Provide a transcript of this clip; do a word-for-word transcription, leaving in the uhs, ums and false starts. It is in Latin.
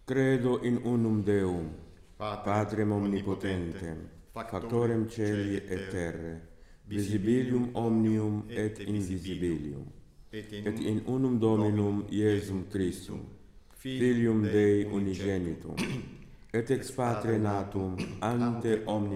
Credo in unum Deum, Patrem omnipotentem, factorem celi et terrae, visibilium omnium et invisibilium, et in unum Dominum Iesum Christum, Filium Dei unigenitum, et ex Patre natum ante omnia